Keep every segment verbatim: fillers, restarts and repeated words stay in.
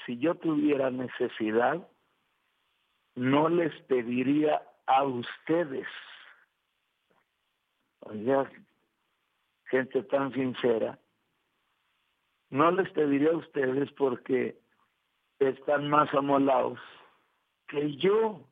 si yo tuviera necesidad, no les pediría a ustedes. Oiga, gente tan sincera, no les pediría a ustedes porque están más amolados que yo.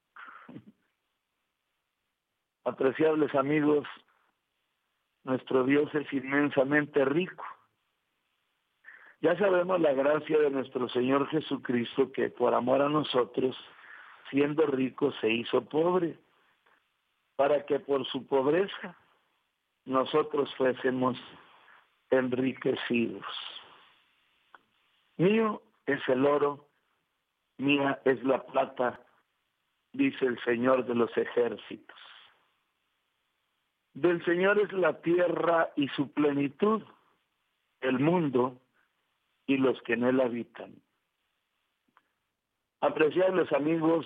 Apreciables amigos, nuestro Dios es inmensamente rico. Ya sabemos la gracia de nuestro Señor Jesucristo, que por amor a nosotros, siendo rico, se hizo pobre, para que por su pobreza nosotros fuésemos enriquecidos. Mío es el oro, mía es la plata, dice el Señor de los ejércitos. Del Señor es la tierra y su plenitud, el mundo y los que en él habitan. Apreciables amigos,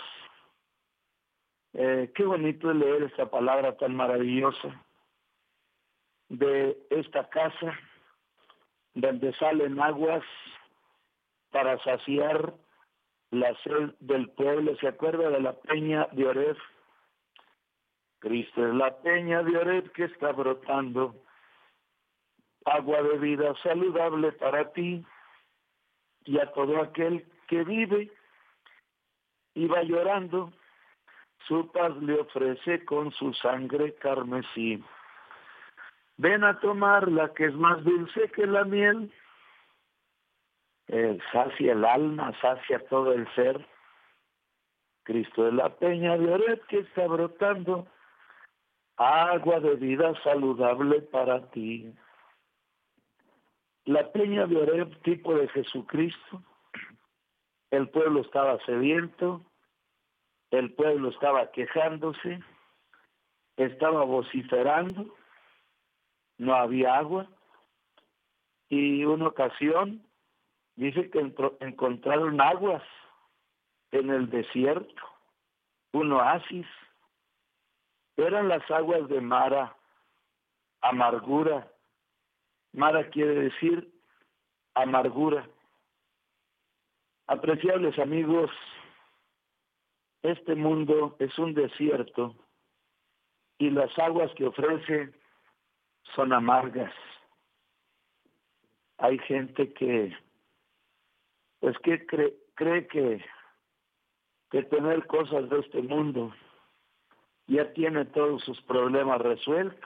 eh, qué bonito es leer esta palabra tan maravillosa de esta casa, donde salen aguas para saciar la sed del pueblo. ¿Se acuerda de la peña de Oreb? Cristo es la peña de Oreb que está brotando, agua de vida saludable para ti y a todo aquel que vive y va llorando, su paz le ofrece con su sangre carmesí. Ven a tomarla, que es más dulce que la miel, eh, sacia el alma, sacia todo el ser. Cristo es la peña de Oreb que está brotando, agua de vida saludable para ti. La peña de Oreb, tipo de Jesucristo. El pueblo estaba sediento, el pueblo estaba quejándose, estaba vociferando, no había agua, y una ocasión dice que encontraron aguas en el desierto, un oasis. Eran las aguas de Mara, amargura. Mara quiere decir amargura. Apreciables amigos, este mundo es un desierto y las aguas que ofrece son amargas. Hay gente que, pues que cree, cree que, que tener cosas de este mundo ya tiene todos sus problemas resueltos.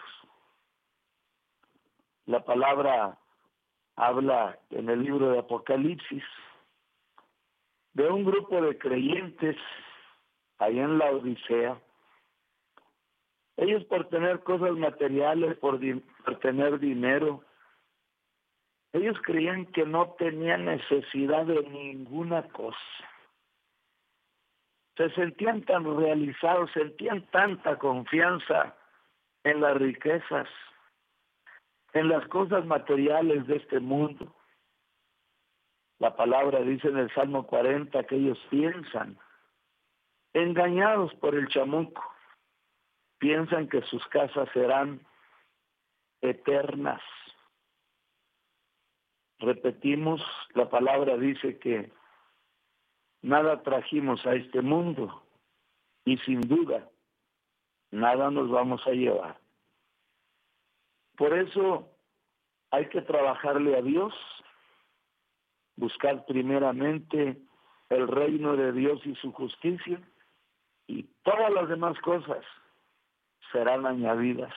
La palabra habla en el libro de Apocalipsis de un grupo de creyentes allá en la Odisea. Ellos por tener cosas materiales, por, di- por tener dinero, ellos creían que no tenían necesidad de ninguna cosa. Se sentían tan realizados, sentían tanta confianza en las riquezas, en las cosas materiales de este mundo. La palabra dice en el Salmo cuarenta que ellos piensan, engañados por el chamuco, piensan que sus casas serán eternas. Repetimos, la palabra dice que nada trajimos a este mundo y sin duda nada nos vamos a llevar. Por eso hay que trabajarle a Dios, buscar primeramente el reino de Dios y su justicia, y todas las demás cosas serán añadidas.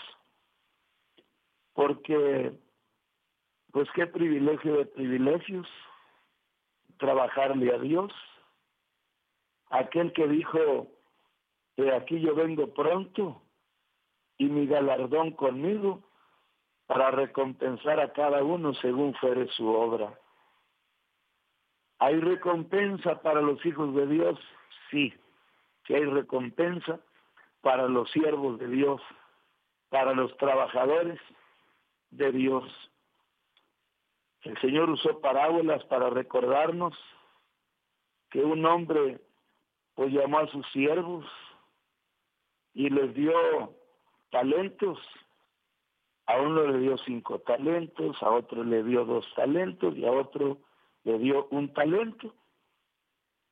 Porque, pues qué privilegio de privilegios, trabajarle a Dios. Aquel que dijo, de aquí yo vengo pronto, y mi galardón conmigo, para recompensar a cada uno según fuere su obra. ¿Hay recompensa para los hijos de Dios? Sí, sí hay recompensa para los siervos de Dios, para los trabajadores de Dios. El Señor usó parábolas para recordarnos que un hombre pues llamó a sus siervos y les dio talentos. A uno le dio cinco talentos, a otro le dio dos talentos y a otro le dio un talento.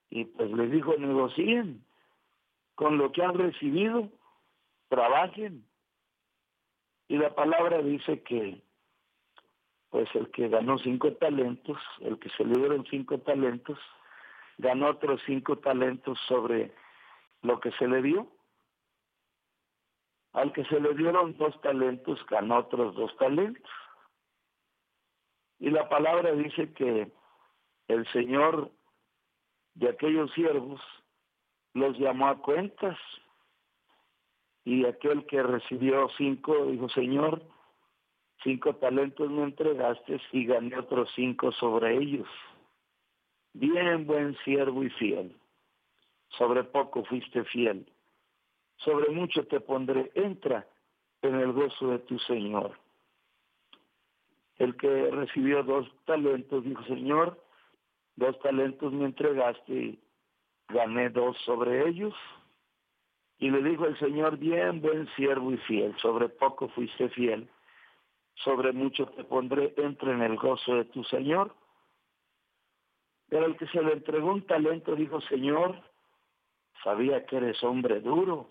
Y pues les dijo, negocien con lo que han recibido, trabajen. Y la palabra dice que pues el que ganó cinco talentos, el que se le dieron cinco talentos, ganó otros cinco talentos sobre lo que se le dio. Al que se le dieron dos talentos, ganó otros dos talentos. Y la palabra dice que el Señor de aquellos siervos los llamó a cuentas. Y aquel que recibió cinco dijo, Señor, cinco talentos me entregaste y gané otros cinco sobre ellos. Bien, buen siervo y fiel. Sobre poco fuiste fiel. Sobre mucho te pondré. Entra en el gozo de tu Señor. El que recibió dos talentos dijo, Señor, dos talentos me entregaste y gané dos sobre ellos. Y le dijo el Señor, bien, buen siervo y fiel, sobre poco fuiste fiel, sobre mucho te pondré, entra en el gozo de tu Señor. Pero el que se le entregó un talento dijo, Señor, sabía que eres hombre duro,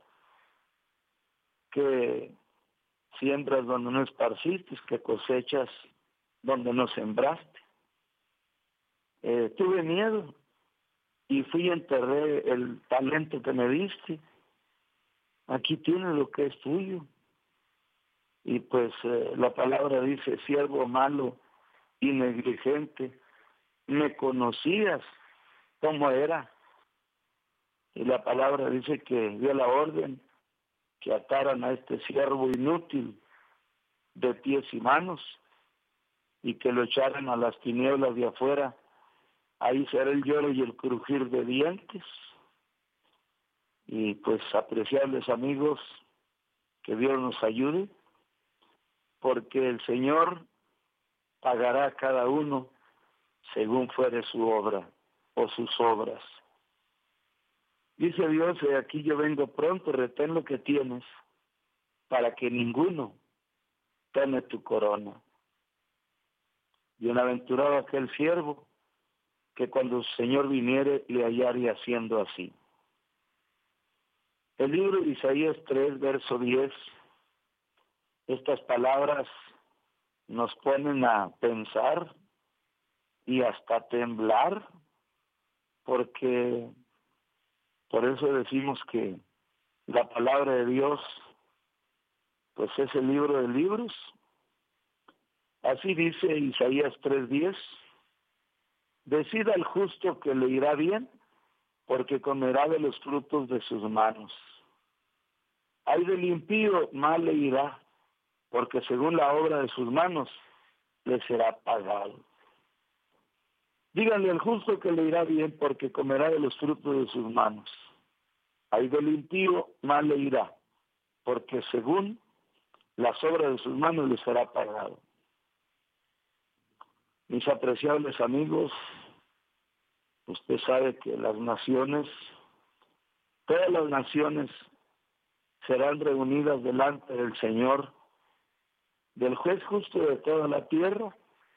que siembras donde no esparciste, que cosechas donde no sembraste. Eh, tuve miedo y fui y enterré el talento que me diste. Aquí tienes lo que es tuyo. Y pues eh, la palabra dice, siervo malo y negligente, me conocías cómo era. Y la palabra dice que dio la orden que ataran a este siervo inútil de pies y manos y que lo echaran a las tinieblas de afuera. Ahí será el lloro y el crujir de dientes. Y pues apreciables amigos, que Dios nos ayude, porque el Señor pagará a cada uno según fuere su obra o sus obras. Dice Dios, aquí yo vengo pronto, retén lo que tienes, para que ninguno tome tu corona. Bienaventurado aquel siervo que cuando su Señor viniere le hallare haciendo así. El libro de Isaías tres, verso diez, estas palabras nos ponen a pensar y hasta temblar, porque por eso decimos que la palabra de Dios pues es el libro de libros. Así dice Isaías tres diez, decida al justo que le irá bien, porque comerá de los frutos de sus manos. Ay del impío, mal le irá, porque según la obra de sus manos le será pagado. Díganle al justo que le irá bien, porque comerá de los frutos de sus manos. Ay del impío, mal le irá, porque según las obras de sus manos le será pagado. Mis apreciables amigos, usted sabe que las naciones, todas las naciones serán reunidas delante del Señor, del juez justo de toda la tierra,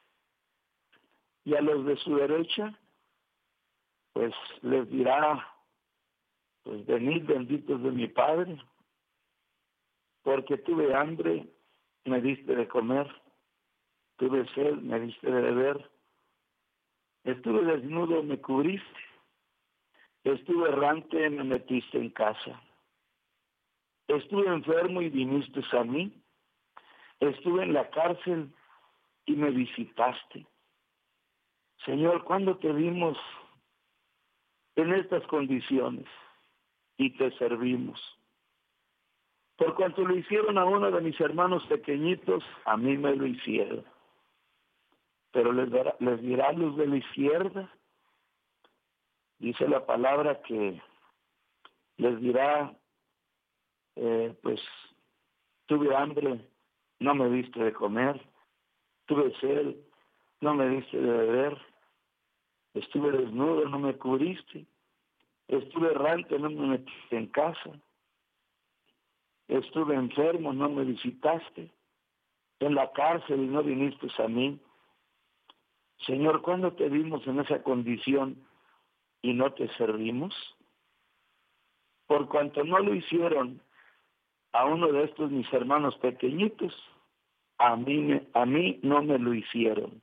y a los de su derecha, pues les dirá, pues venid benditos de mi Padre, porque tuve hambre, me diste de comer, tuve sed, me diste de beber, estuve desnudo, me cubriste, estuve errante, me metiste en casa, estuve enfermo y viniste a mí, estuve en la cárcel y me visitaste. Señor, ¿cuándo te vimos en estas condiciones y te servimos? Por cuanto lo hicieron a uno de mis hermanos pequeñitos, a mí me lo hicieron. Pero les, dará, les dirá luz de la izquierda. Dice la palabra que les dirá, eh, pues, tuve hambre, no me diste de comer, tuve sed, no me diste de beber, estuve desnudo, no me cubriste, estuve errante, no me metiste en casa, estuve enfermo, no me visitaste, en la cárcel y no viniste a mí. Señor, ¿cuándo te vimos en esa condición y no te servimos? Por cuanto no lo hicieron a uno de estos mis hermanos pequeñitos, a mí, me, a mí no me lo hicieron.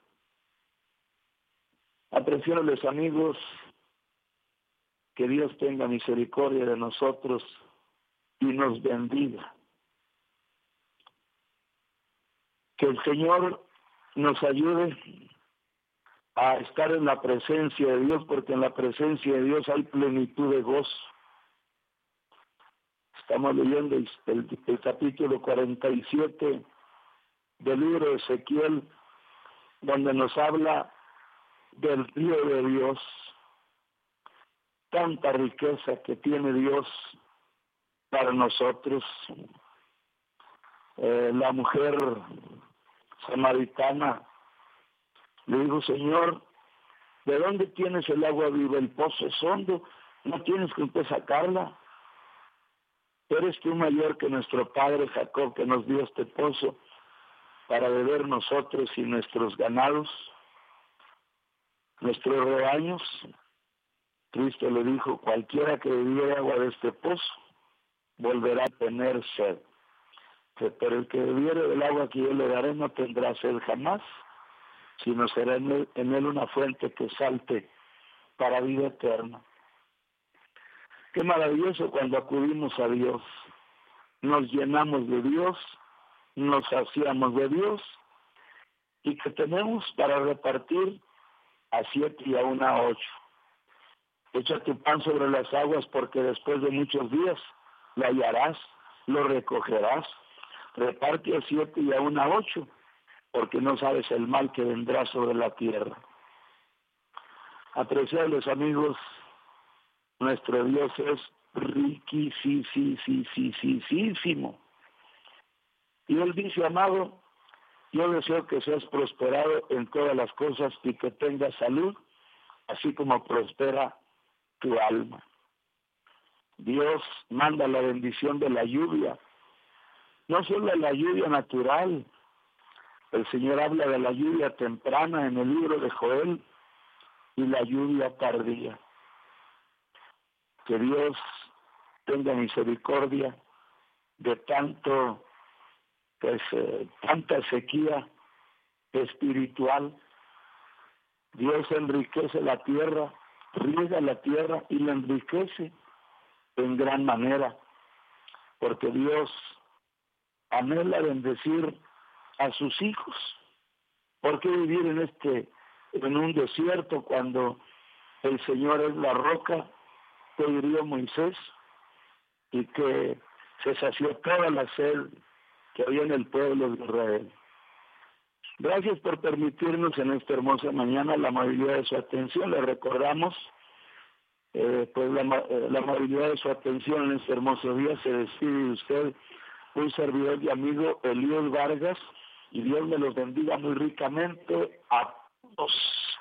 Apreciables amigos, que Dios tenga misericordia de nosotros y nos bendiga. Que el Señor nos ayude a estar en la presencia de Dios, porque en la presencia de Dios hay plenitud de gozo. Estamos leyendo el, el, el capítulo cuarenta y siete del libro de Ezequiel, donde nos habla del río de Dios. Tanta riqueza que tiene Dios para nosotros. Eh, la mujer samaritana le dijo: Señor, ¿de dónde tienes el agua viva? El pozo es hondo, no tienes con qué sacarla. ¿Eres tú mayor que nuestro padre Jacob, que nos dio este pozo para beber nosotros y nuestros ganados, nuestros rebaños? Cristo le dijo: cualquiera que bebiere agua de este pozo volverá a tener sed, pero el que bebiere del agua que yo le daré no tendrá sed jamás, sino será en él, en él una fuente que salte para vida eterna. Qué maravilloso cuando acudimos a Dios, nos llenamos de Dios, nos saciamos de Dios, y que tenemos para repartir a siete y aún a ocho. Echa tu pan sobre las aguas, porque después de muchos días lo hallarás, lo recogerás. Reparte a siete y aún a ocho, porque no sabes el mal que vendrá sobre la tierra. Apreciables amigos, nuestro Dios es riquísimo. Y Él dice: amado, yo deseo que seas prosperado en todas las cosas y que tengas salud, así como prospera tu alma. Dios manda la bendición de la lluvia, no solo la lluvia natural. El Señor habla de la lluvia temprana en el libro de Joel y la lluvia tardía. Que Dios tenga misericordia de tanto, pues, eh, tanta sequía espiritual. Dios enriquece la tierra, riega la tierra y la enriquece en gran manera, porque Dios anhela bendecir a sus hijos. ¿Por qué vivir en este, en un desierto, cuando el Señor es la roca que hirió Moisés y que se sació toda la sed que había en el pueblo de Israel? Gracias por permitirnos en esta hermosa mañana la amabilidad de su atención. Le recordamos eh, pues la, eh, la amabilidad de su atención en este hermoso día. Se despide de usted un servidor y amigo, Elías Vargas, y Dios me los bendiga muy ricamente a todos.